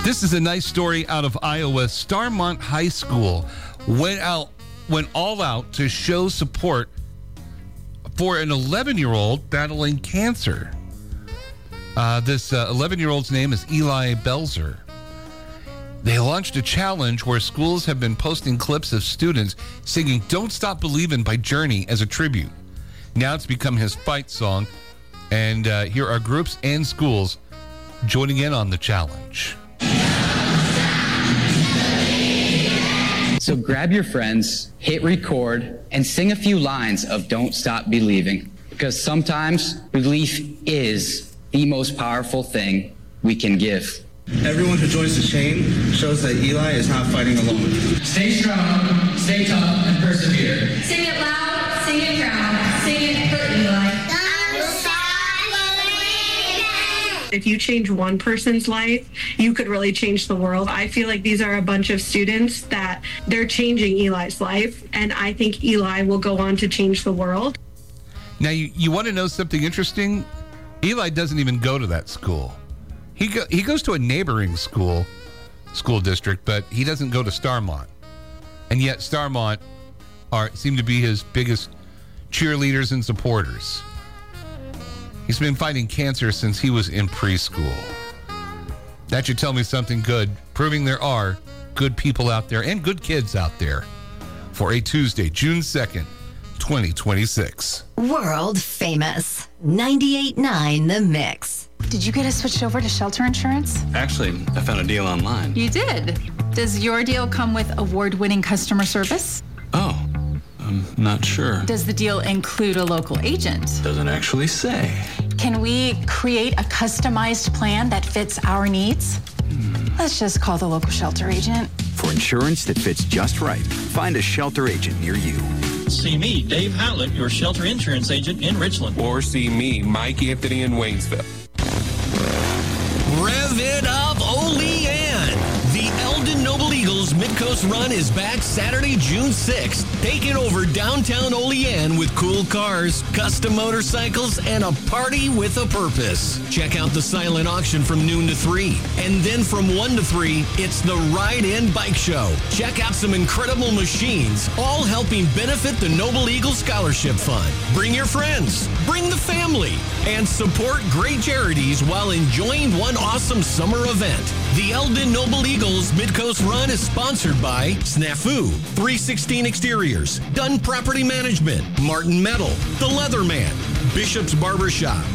This is a nice story out of Iowa. Starmont High School went all out to show support for an 11-year-old battling cancer. This 11-year-old's name is Eli Belzer. They launched a challenge where schools have been posting clips of students singing Don't Stop Believin' by Journey as a tribute. Now it's become his fight song, and here are groups and schools joining in on the challenge. So grab your friends, hit record, and sing a few lines of Don't Stop Believing. Because sometimes belief is the most powerful thing we can give. Everyone who joins the chain shows that Eli is not fighting alone. Stay strong, stay tough, and persevere. Sing it loud, sing it proud, sing it for Eli. If you change one person's life, you could really change the world. I feel like these are a bunch of students that they're changing Eli's life, and I think Eli will go on to change the world. Now, you want to know something interesting? Eli doesn't even go to that school. He goes to a neighboring school district, but he doesn't go to Starmont. And yet Starmont seem to be his biggest cheerleaders and supporters. He's been fighting cancer since he was in preschool. That should tell me something good, proving there are good people out there and good kids out there for a Tuesday, June 2nd, 2026. World famous. 98.9 The Mix. Did you get us switched over to shelter insurance? Actually, I found a deal online. You did? Does your deal come with award-winning customer service? Oh, I'm not sure. Does the deal include a local agent? Doesn't actually say. Can we create a customized plan that fits our needs? Let's just call the local shelter agent. For insurance that fits just right, find a shelter agent near you. See me, Dave Howlett, your shelter insurance agent in Richland. Or see me, Mike Anthony in Waynesville. Rev it up, Olean! The Eldon Noble Eagles Midcoast Run is back Saturday, June 6th. Taking over downtown Olean with cool cars, custom motorcycles, and a party with a purpose. Check out the silent auction from noon to 3. And then from 1 to 3, it's the Ride-In Bike Show. Check out some incredible machines, all helping benefit the Noble Eagle Scholarship Fund. Bring your friends, bring the family, and support great charities while enjoying one awesome summer event. The Eldon Noble Eagles Midcoast Run is sponsored by Snafu, 316 Exteriors, Dunn Property Management, Martin Metal, The Leatherman, Bishop's Barbershop,